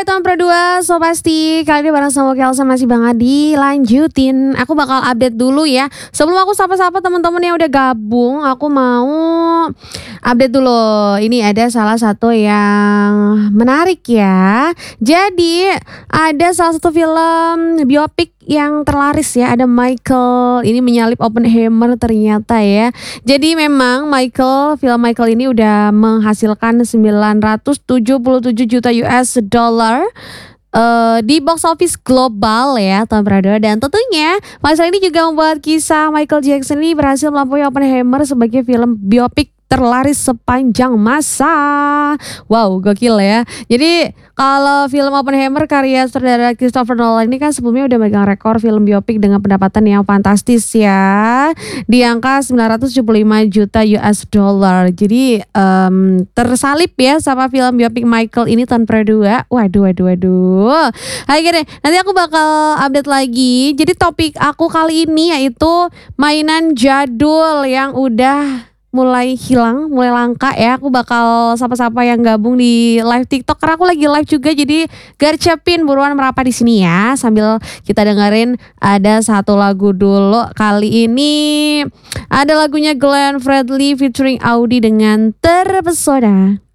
Alright tahun berdua, so pasti kali ini bareng sama Kelsa masih banget dilanjutin. Aku bakal update dulu ya. Sebelum aku sapa-sapa teman-teman yang udah gabung, aku mau update dulu. Ini ada salah satu yang menarik ya. Jadi ada salah satu film biopik yang terlaris ya. Ada Michael, ini menyalip Oppenheimer ternyata ya. Jadi memang film Michael ini udah menghasilkan 977 juta US dollar di box office global ya tahun berdua, dan tentunya masalah ini juga membuat kisah Michael Jackson ini berhasil melampaui Oppenheimer sebagai film biopik terlaris sepanjang masa. Wow, gokil ya. Jadi kalau film Oppenheimer karya sutradara Christopher Nolan ini kan sebelumnya udah megang rekor film biopik dengan pendapatan yang fantastis ya, di angka 975 juta US dollar. Jadi tersalip ya sama film biopik Michael ini tahun berdua. Waduh. Oke deh, nanti aku bakal update lagi. Jadi topik aku kali ini yaitu mainan jadul yang udah mulai hilang, mulai langka ya. Aku bakal sapa-sapa yang gabung di live TikTok karena aku lagi live juga. Jadi garcepin buruan merapat di sini ya, sambil kita dengerin ada satu lagu dulu. Kali ini ada lagunya Glenn Fredly featuring Audi dengan Terpesona.